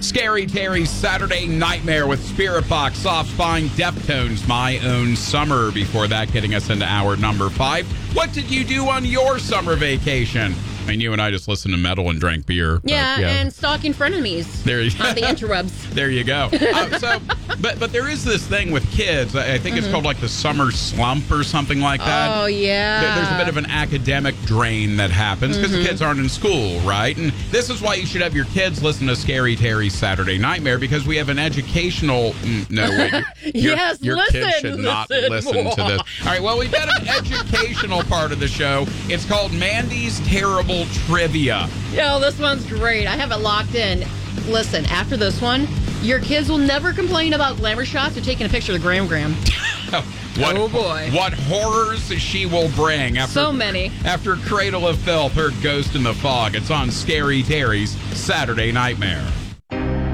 Scary Terry's Saturday Nightmare with Spirit Box, Soft Spine, Deftones, My Own Summer. Before that, getting us into hour number 5. What did you do on your summer vacation? I mean, you and I just listened to metal and drank beer. Yeah, and stalking frenemies there you on the interwebs. There you go. But there is this thing with kids. I think it's called like the summer slump or something like that. Oh, yeah. There's a bit of an academic drain that happens because the kids aren't in school, right? And this is why you should have your kids listen to Scary Terry's Saturday Nightmare, because we have an educational... No, wait. Your kids should not listen to this. All right, well, we've got an educational part of the show. It's called Mandy's Terrible Trivia. Yo, this one's great. I have it locked in. Listen, after this one, your kids will never complain about glamour shots or taking a picture of the Gram. Oh, boy. What horrors she will bring. So many. After Cradle of Filth, her Ghost in the Fog. It's on Scary Terry's Saturday Nightmare.